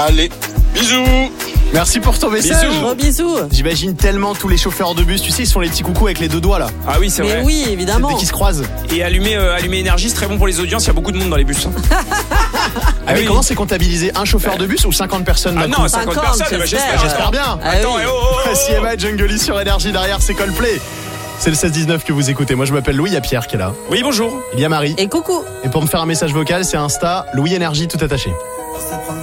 Allez, bisous. Merci pour ton message. Bisous. Gros bisous. J'imagine tellement tous les chauffeurs de bus, tu sais, ils sont les petits coucous avec les deux doigts là. Ah oui, c'est Mais vrai. oui, évidemment. Dès qu'ils se croisent. Et allumer énergie, c'est très bon pour les audiences. Il y a beaucoup de monde dans les bus. Ah mais oui. comment c'est comptabilisé? Un chauffeur de bus ou 50 personnes d'un Ah coup? non, 50 personnes. Bah, J'espère bien. Ah Attends, oui. Siema et Jungle sur Énergie, derrière c'est Coldplay. C'est le 16-19 que vous écoutez. Moi je m'appelle Louis, il y a Pierre qui est là. Oui, bonjour. Il y a Marie. Et coucou. Et pour me faire un message vocal, c'est Insta, Louis Énergie tout attaché.